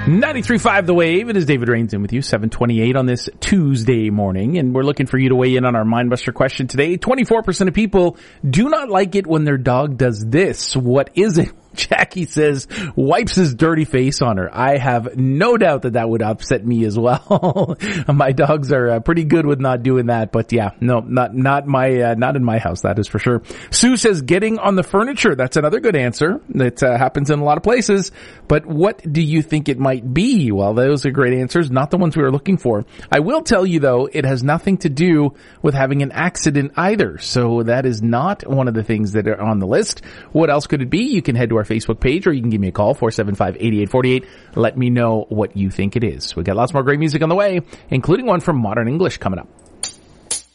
93.5 The Wave. It is David Rains in with you, 7:28 on this Tuesday morning, and we're looking for you to weigh in on our Mindbuster question today. 24% of people do not like it when their dog does this. What is it? Jackie says, wipes his dirty face on her. I have no doubt that would upset me as well. My dogs are pretty good with not doing that, but yeah, no, not in my house, that is for sure. Sue says, getting on the furniture. That's another good answer. It happens in a lot of places, but what do you think it might be? Well, those are great answers, not the ones we were looking for. I will tell you though, it has nothing to do with having an accident either, so that is not one of the things that are on the list. What else could it be? You can head to our Facebook page, or you can give me a call, 475-8848. Let me know what you think it is. We got lots more great music on the way, including one from Modern English coming up.